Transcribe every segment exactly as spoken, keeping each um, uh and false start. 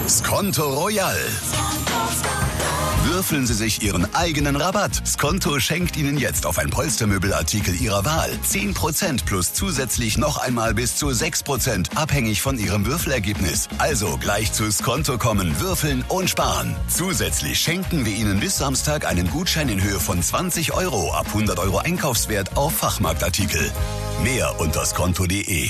Skonto Royal. Würfeln Sie sich Ihren eigenen Rabatt. Skonto schenkt Ihnen jetzt auf ein Polstermöbelartikel Ihrer Wahl zehn Prozent plus zusätzlich noch einmal bis zu sechs Prozent, abhängig von Ihrem Würfelergebnis. Also gleich zu Skonto kommen, würfeln und sparen. Zusätzlich schenken wir Ihnen bis Samstag einen Gutschein in Höhe von zwanzig Euro ab hundert Euro Einkaufswert auf Fachmarktartikel. Mehr unter skonto punkt de.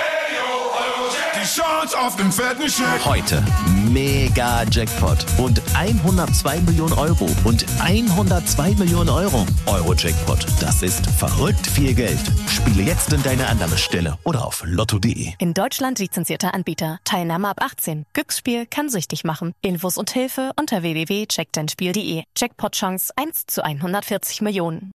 Die Chance auf den fetten Scheck. Heute mega Jackpot und hundertzwei Millionen Euro und hundertzwei Millionen Euro. Euro-Jackpot, das ist verrückt viel Geld. Spiele jetzt in deine Annahmestelle oder auf lotto punkt de. In Deutschland lizenzierter Anbieter. Teilnahme ab achtzehn. Glücksspiel kann süchtig machen. Infos und Hilfe unter w w w punkt check dein spiel punkt de. Jackpot-Chance eins zu hundertvierzig Millionen.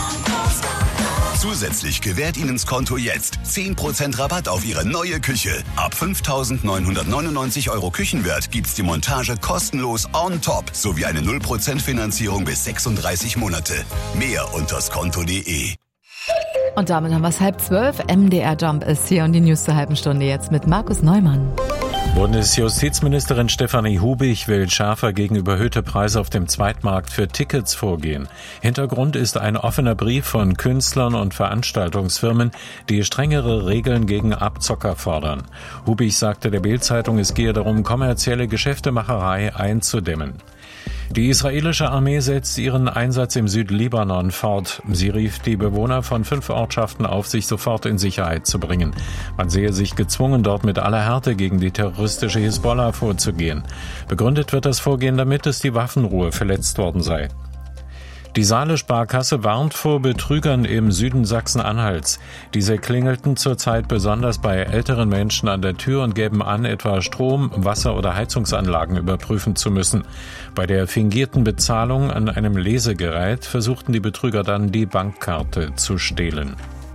Zusätzlich gewährt Ihnen Skonto jetzt zehn Prozent Rabatt auf Ihre neue Küche. Ab fünftausendneunhundertneunundneunzig Euro Küchenwert gibt's die Montage kostenlos on top sowie eine null Prozent Finanzierung bis sechsunddreißig Monate. Mehr unter skonto punkt de. Und damit haben wir es halb zwölf. M D R Jump ist hier und die News zur halben Stunde jetzt mit Markus Neumann. Bundesjustizministerin Stefanie Hubig will schärfer gegen überhöhte Preise auf dem Zweitmarkt für Tickets vorgehen. Hintergrund ist ein offener Brief von Künstlern und Veranstaltungsfirmen, die strengere Regeln gegen Abzocker fordern. Hubig sagte der Bild-Zeitung, es gehe darum, kommerzielle Geschäftemacherei einzudämmen. Die israelische Armee setzt ihren Einsatz im Südlibanon fort. Sie rief die Bewohner von fünf Ortschaften auf, sich sofort in Sicherheit zu bringen. Man sehe sich gezwungen, dort mit aller Härte gegen die terroristische Hisbollah vorzugehen. Begründet wird das Vorgehen damit, dass die Waffenruhe verletzt worden sei. Die Saale-Sparkasse warnt vor Betrügern im Süden Sachsen-Anhalts. Diese klingelten zurzeit besonders bei älteren Menschen an der Tür und gäben an, etwa Strom-, Wasser- oder Heizungsanlagen überprüfen zu müssen. Bei der fingierten Bezahlung an einem Lesegerät versuchten die Betrüger dann, die Bankkarte zu stehlen.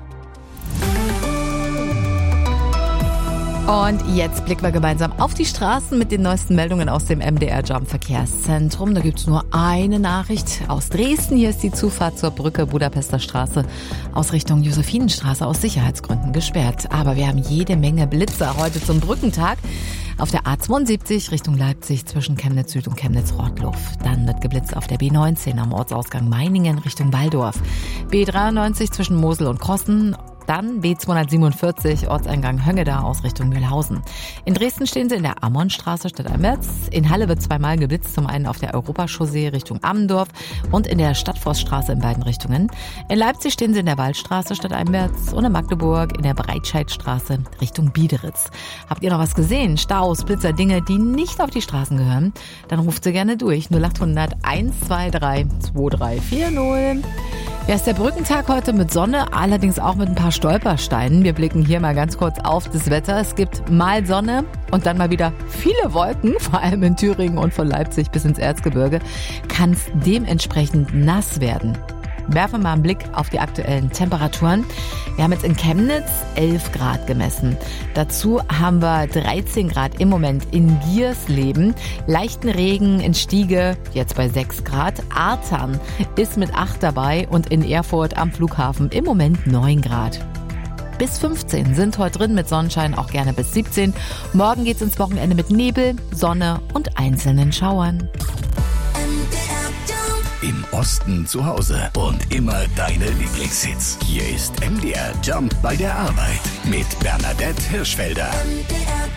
Und jetzt blicken wir gemeinsam auf die Straßen mit den neuesten Meldungen aus dem M D R Jump Verkehrszentrum. Da gibt es nur eine Nachricht aus Dresden. Hier ist die Zufahrt zur Brücke Budapester Straße aus Richtung Josephinenstraße aus Sicherheitsgründen gesperrt. Aber wir haben jede Menge Blitzer heute zum Brückentag. Auf der A zweiundsiebzig Richtung Leipzig zwischen Chemnitz Süd und Chemnitz Rottluff. Dann wird geblitzt auf der B neunzehn am Ortsausgang Meiningen Richtung Waldorf. B dreiundneunzig zwischen Mosel und Krossen. Dann B zweihundertsiebenundvierzig, Ortseingang Höngeda aus Richtung Mühlhausen. In Dresden stehen sie in der Ammonstraße statt Ammerz. In Halle wird zweimal geblitzt, zum einen auf der Europachaussee Richtung Ammendorf und in der Stadtforststraße in beiden Richtungen. In Leipzig stehen sie in der Waldstraße statt Ammerz und in Magdeburg in der Breitscheidstraße Richtung Biederitz. Habt ihr noch was gesehen? Staus, Blitzer, Dinge, die nicht auf die Straßen gehören? Dann ruft sie gerne durch. null acht hundert eins zwei drei zwei drei vier null. Ja, ist der Brückentag heute mit Sonne, allerdings auch mit ein paar Stolpersteinen. Wir blicken hier mal ganz kurz auf das Wetter. Es gibt mal Sonne und dann mal wieder viele Wolken, vor allem in Thüringen und von Leipzig bis ins Erzgebirge. Kann es dementsprechend nass werden. Werfen wir mal einen Blick auf die aktuellen Temperaturen. Wir haben jetzt in Chemnitz elf Grad gemessen. Dazu haben wir dreizehn Grad im Moment in Giersleben. Leichten Regen in Stiege, jetzt bei sechs Grad. Artern ist mit acht dabei und in Erfurt am Flughafen im Moment neun Grad. Bis fünfzehn sind heute drin, mit Sonnenschein auch gerne bis siebzehn. Morgen geht's ins Wochenende mit Nebel, Sonne und einzelnen Schauern. Im Osten zu Hause und immer deine Lieblingshits. Hier ist M D R Jump bei der Arbeit mit Bernadette Hirschfelder.